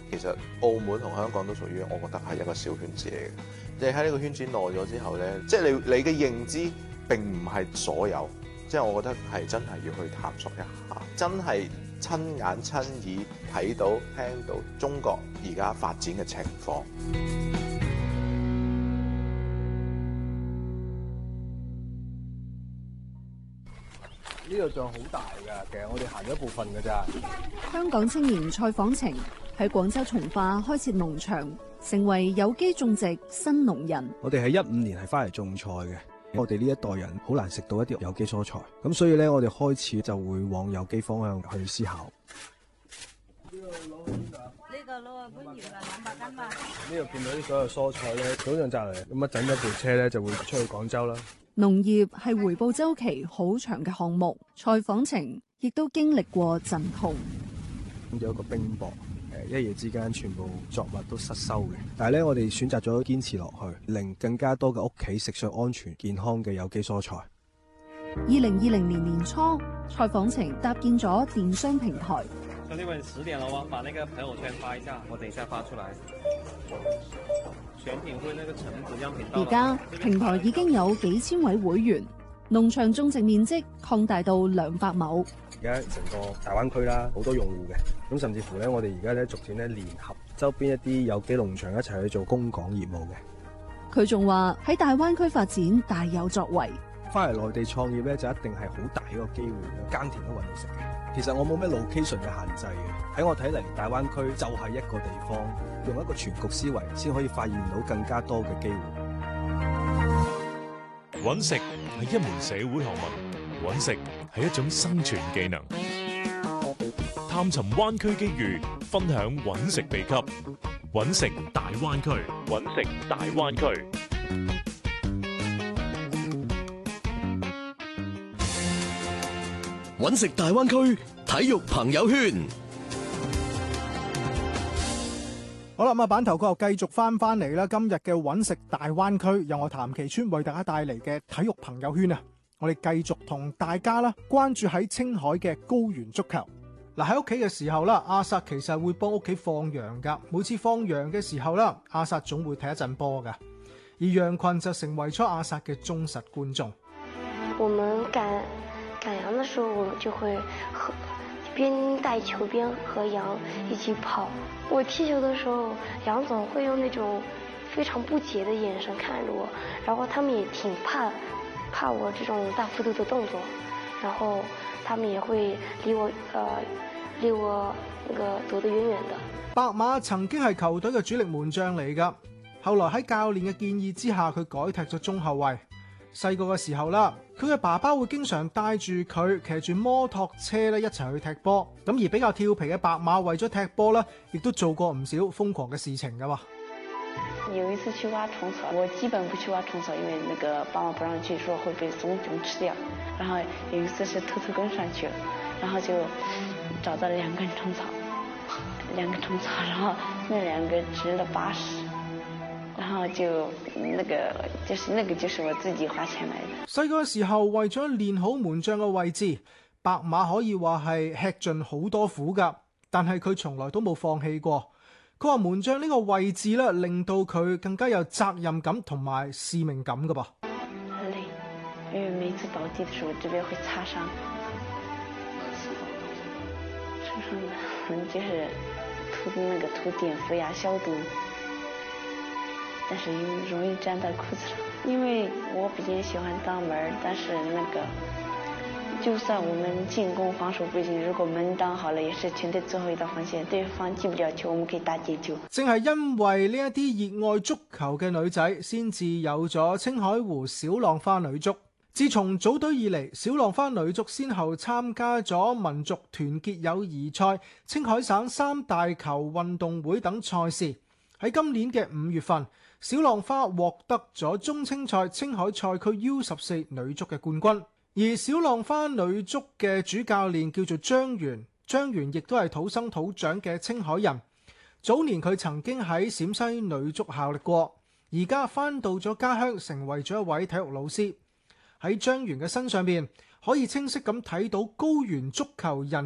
其實澳門同香港都屬於我覺得係一個小圈子嚟嘅。你喺呢個圈子耐咗之後咧，即係你嘅認知並唔係所有，即係我覺得係真係要去探索一下，真係親眼親耳睇到聽到中國而家發展嘅情況。 呢個像好大㗎，其實我哋行咗一部分㗎咋。 香港青年蔡訪程喺廣州從化開設農場，成為有機種植新農人。 我哋係15年係翻嚟種菜嘅，我哋呢一代人好難食到一啲有機蔬菜，咁所以咧我哋開始就會往有機方向去思考。呢個攞啊，本葉啊200斤嘛。呢度見到啲所有蔬菜咧，早上摘嚟，咁一整一部車咧就會出去廣州啦。 農業係回報週期好長嘅項目，蔡訪程亦都經歷過陣痛。 咁有一個冰雹，一夜之間全部作物都失收嘅。但係咧，我哋選擇咗堅持落去，令更加多嘅屋企食上安全健康嘅有機蔬菜。 2020年年初，蔡訪程搭建咗電商平台。 兄弟們10點了，把那個朋友圈發一下，我等一下發出來。選品會那個橙子樣品到。 而家平台已經有幾千位會員，農場種植面積擴大到200畝。 而家成個大灣區啦，好多用戶嘅，咁甚至乎咧，我哋而家咧逐漸咧聯合周邊一啲有機農場一齊去做供港業務嘅。 佢仲話喺大灣區發展大有作為。 翻嚟內地創業咧，就一定係好大一個機會，耕田都搵到食嘅。其實我冇咩 location 嘅限制嘅，喺我睇嚟，大灣區就係一個地方，用一個全局思維，先可以發現到更加多嘅機會。 搵食係一門社會學問，搵食係一種生存技能。探尋灣區機遇，分享搵食秘笈，搵食大灣區，搵食大灣區。 搵食大灣區體育朋友圈。 好啦，咁啊，版頭過後繼續翻嚟啦。今日嘅搵食大灣區，由我譚其川為大家帶嚟嘅體育朋友圈啊！我哋繼續同大家啦關注喺青海嘅高原足球。嗱，喺屋企嘅時候啦，阿薩其實會幫屋企放羊噶。每次放羊嘅時候啦，阿薩總會睇一陣波噶。而羊群就成為咗阿薩嘅忠實觀眾。 我們趕羊的時候，我們就會邊帶球邊和羊一起跑。我踢球的時候，羊總會用那種非常不解的眼神看着我，然後他們也挺怕我這種大幅度的動作，然後他們也會離我那個躲得遠遠的。 白馬曾經係球隊嘅主力門將嚟噶，後來喺教練嘅建議之下，佢改踢咗中後衛。細個嘅時候啦，佢嘅爸爸會經常帶住佢騎住摩托車咧一齊去踢波。咁而比較調皮嘅白馬為咗踢波咧，亦都做過唔少瘋狂嘅事情噶喎。 有一次去挖蟲草，我基本不去挖蟲草，因為那個爸媽不讓去，說會被松熊吃掉。然後有一次是偷偷跟上去了，然後就找到了2根蟲草，然後那2個值了80。然後那個就是我自己花錢買的。 細個時候為咗練好門將嘅位置，白馬可以話係吃盡好多苦噶，但係佢從來都冇放棄過。佢話門將呢個位置咧，令到佢更加有責任感同埋使命感噶噃。 很累，因為每次倒地的時候，這邊會擦傷。受傷的就是塗碘伏呀消毒。但是容易粘在褲子上，因為我比較喜歡當門，但是就算我們進攻防守不行，如果門當好了，也是全隊最後一道防線，對方進不了球，我們可以打點球。 正係因為呢一啲熱愛足球嘅女仔，先至有咗青海湖小浪花女足。自從組隊以嚟，小浪花女足先後參加咗民族團結友誼賽、青海省3大球運動會等賽事。喺今年嘅5月份，小浪花獲得咗中青賽青海賽區 U14 女足嘅冠軍。而小浪花女足嘅主教練叫做張元，張元亦都係土生土長嘅青海人。早年佢曾經喺陝西女足效力過，而家翻到咗家鄉，成為咗一位體育老師。喺張元嘅身上邊，可以清晰咁睇到高原足球人